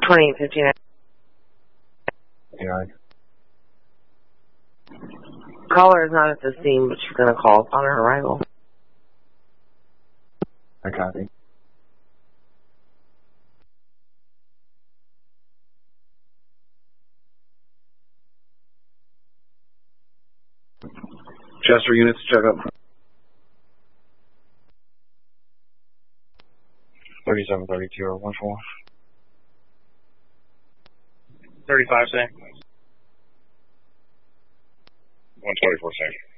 2859. Yeah. Caller is not at the scene, but she's going to call upon her arrival. I copy. Chester units, check up. 3732 or 14. 35 say. 124 say.